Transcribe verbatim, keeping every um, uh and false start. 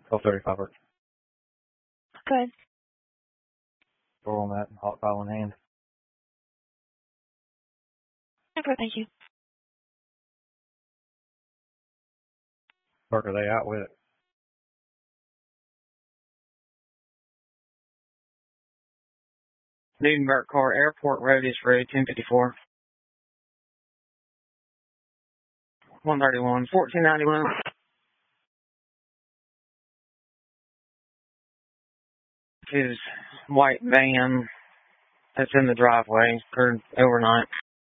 twelve thirty-five. Good. Door on that, hot file in hand. Okay, thank you. Where are they out with it? Newtonburg Car Airport Road is road ten fifty-four. one thirty-one, fourteen ninety-one. His white van that's in the driveway for overnight.